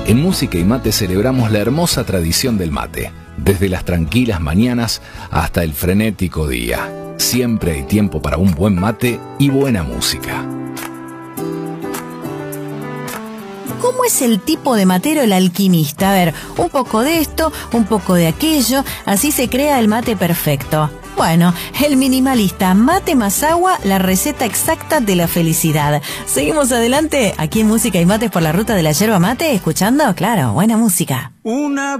En Música y Mate celebramos la hermosa tradición del mate. Desde las tranquilas mañanas hasta el frenético día. Siempre hay tiempo para un buen mate y buena música. ¿Cómo es el tipo de matero el alquimista? A ver, un poco de esto, un poco de aquello, así se crea el mate perfecto. Bueno, el minimalista, mate más agua, la receta exacta de la felicidad. Seguimos adelante, aquí en Música y Mates por la ruta de la yerba mate, escuchando, claro, buena música.